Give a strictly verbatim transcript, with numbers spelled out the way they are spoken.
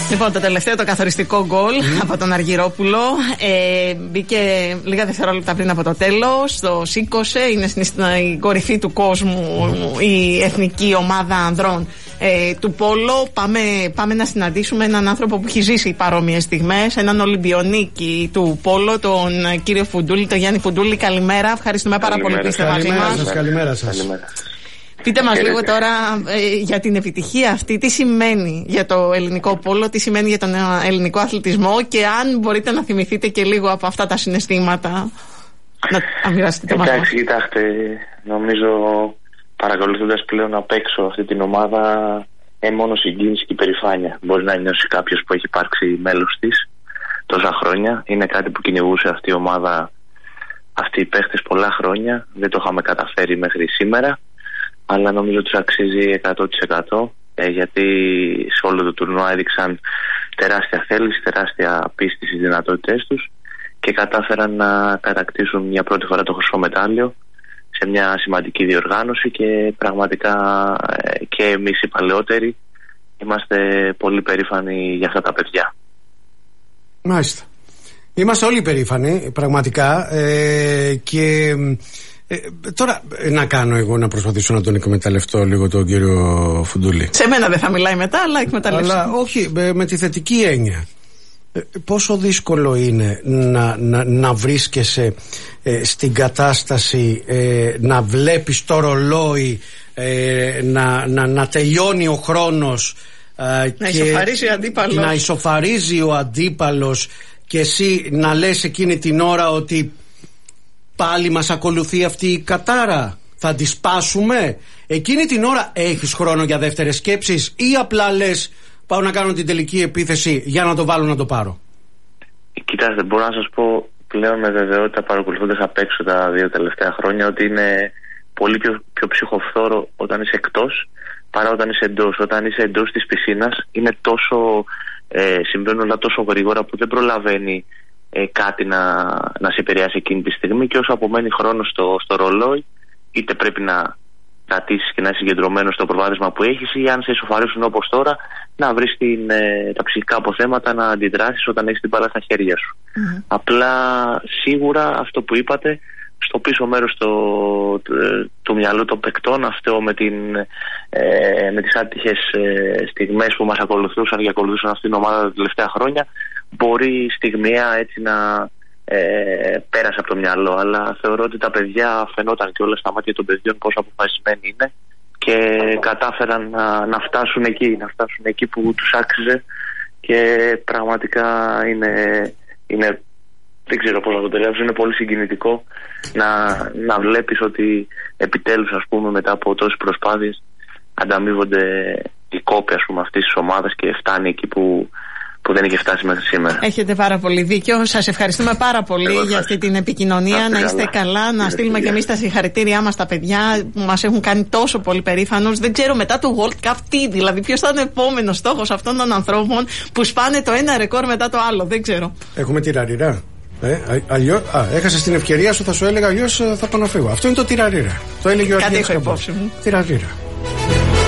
Λοιπόν, το τελευταίο, το καθοριστικό γκολ mm. από τον Αργυρόπουλο ε, μπήκε λίγα δευτερόλεπτα πριν από το τέλος. Το σήκωσε, είναι στην κορυφή του κόσμου mm. η εθνική ομάδα ανδρών ε, του πόλο. Πάμε, πάμε να συναντήσουμε έναν άνθρωπο που έχει ζήσει παρόμοιες στιγμές, έναν Ολυμπιονίκη του πόλο, τον κύριο Φουντούλη, τον Γιάννη Φουντούλη. Καλημέρα, ευχαριστούμε πάρα πολύ που είστε μαζί μας. Καλημέρα σας. Πείτε μας λίγο τώρα ε, για την επιτυχία αυτή, τι σημαίνει για το ελληνικό πόλο, τι σημαίνει για τον ελληνικό αθλητισμό και αν μπορείτε να θυμηθείτε και λίγο από αυτά τα συναισθήματα να μοιραστείτε μαζί μας. Εντάξει, κοιτάξτε, νομίζω παρακολουθώντας πλέον απ' έξω αυτή την ομάδα, ε, μόνο συγκίνηση και υπερηφάνεια μπορεί να νιώσει κάποιος που έχει υπάρξει μέλος της τόσα χρόνια. Είναι κάτι που κυνηγούσε αυτή η ομάδα, αυτοί οι παίχτες πολλά χρόνια, δεν το είχαμε καταφέρει μέχρι σήμερα. Αλλά νομίζω ότι τους αξίζει εκατό τοις εκατό ε, γιατί σε όλο το τουρνουά έδειξαν τεράστια θέληση, τεράστια πίστη στις δυνατότητές τους και κατάφεραν να κατακτήσουν μια πρώτη φορά το χρυσό μετάλλιο σε μια σημαντική διοργάνωση και πραγματικά ε, και εμείς οι παλαιότεροι είμαστε πολύ περήφανοι για αυτά τα παιδιά. Μάλιστα. Είμαστε όλοι περήφανοι πραγματικά ε, και... Ε, τώρα να κάνω εγώ να προσπαθήσω να τον εκμεταλλευτώ λίγο τον κύριο Φουντούλη. Σε μένα δεν θα μιλάει μετά, αλλά εκμεταλλεύσω. Αλλά όχι, με, με τη θετική έννοια. Ε, πόσο δύσκολο είναι να, να, να βρίσκεσαι ε, στην κατάσταση ε, να βλέπεις το ρολόι ε, να, να, να τελειώνει ο χρόνος ε, να και ισοφαρίζει ο αντίπαλος. να ισοφαρίζει ο αντίπαλος και εσύ να λες εκείνη την ώρα ότι πάλι μας ακολουθεί αυτή η κατάρα, θα τη σπάσουμε. Εκείνη την ώρα έχεις χρόνο για δεύτερες σκέψεις ή απλά λες πάω να κάνω την τελική επίθεση για να το βάλω να το πάρω? Κοιτάξτε, μπορώ να σας πω πλέον με βεβαιότητα, παρακολουθώντας απ' έξω τα δύο τελευταία χρόνια, ότι είναι πολύ πιο, πιο ψυχοφθόρο όταν είσαι εκτός παρά όταν είσαι εντός. Όταν είσαι εντός της πισίνας είναι τόσο, ε, συμβαίνουν όλα τόσο γρήγορα που δεν προλαβαίνει Ε, κάτι να, να σε επηρεάσει εκείνη τη στιγμή και όσο απομένει χρόνο στο, στο ρολόι, είτε πρέπει να κρατήσεις και να είσαι συγκεντρωμένο στο προβάδισμα που έχεις, ή αν σε ισοφαρίσουν όπως τώρα, να βρεις την, ε, τα ψυχικά αποθέματα να αντιδράσεις όταν έχεις την μπάλα στα χέρια σου. Mm-hmm. Απλά σίγουρα αυτό που είπατε, στο πίσω μέρος το, το, του μυαλού των παικτών, αυτό με, την, ε, με τις άτυχες ε, στιγμές που μας ακολουθούσαν και ακολουθούσαν αυτήν την ομάδα τα τελευταία χρόνια, μπορεί στιγμιαία έτσι να ε, πέρασε από το μυαλό, αλλά θεωρώ ότι τα παιδιά φαινόταν και όλα στα μάτια των παιδιών πόσο αποφασισμένοι είναι και κατάφεραν να, να φτάσουν εκεί, να φτάσουν εκεί που τους άξιζε και πραγματικά είναι, είναι δεν ξέρω πώς να το τελειώσω, είναι πολύ συγκινητικό να, να βλέπεις ότι επιτέλους, ας πούμε, μετά από τόσες προσπάθειες ανταμείβονται οι κόποι, ας πούμε, αυτής της ομάδας και φτάνει εκεί που που δεν είχε φτάσει μέχρι σήμερα. Έχετε πάρα πολύ δίκιο. Σας ευχαριστούμε πάρα πολύ Εγώ για αυτή την επικοινωνία. Να, να είστε καλά, καλά να στείλουμε και εμείς τα συγχαρητήριά μας στα παιδιά που μας έχουν κάνει τόσο πολύ περήφανους. Δεν ξέρω μετά το World Cup τι, δηλαδή ποιος θα είναι ο επόμενος στόχος αυτών των ανθρώπων που σπάνε το ένα ρεκόρ μετά το άλλο. Δεν ξέρω. Έχουμε τυραριρά. Ε, αλλιώς, α, έχασες την ευκαιρία σου, θα σου έλεγα αλλιώς θα πάω να φύγω. Αυτό είναι το τυραριρά. Το έλεγε ο Κάτι έχω υπόψη μου. Τυραριρά.